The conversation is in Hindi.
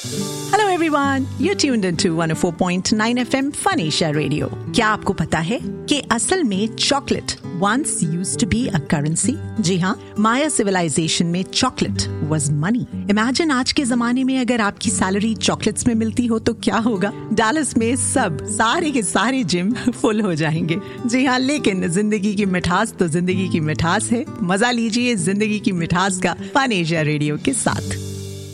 Hello everyone, you're tuned into 104.9 FM Fun Asia Radio. क्या आपको पता है कि असल में chocolate once used to be a currency? जी हाँ, माया सिविलाइजेशन में चॉकलेट was money. Imagine आज के जमाने में अगर आपकी सैलरी चॉकलेट्स में मिलती हो तो क्या होगा? डैलस में सारे के सारे जिम फुल हो जाएंगे. जी हाँ, लेकिन जिंदगी की मिठास तो जिंदगी की मिठास है. मजा लीजिए जिंदगी की मिठास का फन एशिया रेडियो के साथ.